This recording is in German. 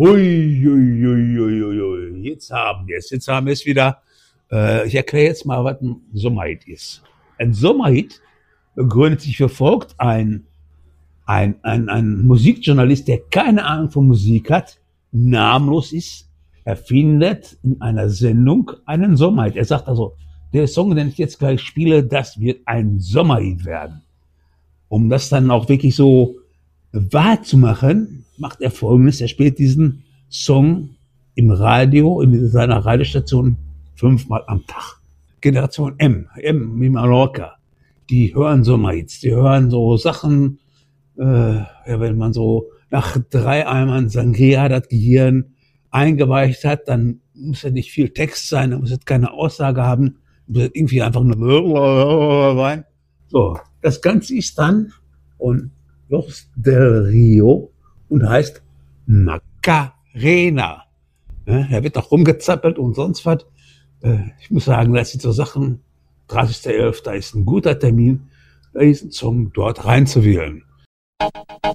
Hui, hui, hui, hui, hui, hui. Jetzt haben wir es wieder. Ich erkläre jetzt mal, was ein Sommerhit ist. Ein Sommerhit gründet sich wie folgt: ein Musikjournalist, der keine Ahnung von Musik hat, namenlos ist, erfindet in einer Sendung einen Sommerhit. Er sagt also, der Song, den ich jetzt gleich spiele, das wird ein Sommerhit werden. Um das dann auch wirklich so wahr zu machen, macht er Folgendes: Er spielt diesen Song im Radio, in seiner Radiostation 5-mal am Tag. Generation M wie Mallorca, die hören Sommerhits, die hören so Sachen, wenn man so nach 3 Eimern Sangria das Gehirn eingeweicht hat, dann muss ja nicht viel Text sein, dann muss es keine Aussage haben, muss es irgendwie einfach nur Wein. So, das Ganze ist dann von Los del Rio und heißt Macarena. Er wird auch rumgezappelt und sonst was. Ich muss sagen, das sind so Sachen, 30.11. ist ein guter Termin, diesen Song dort reinzuwählen.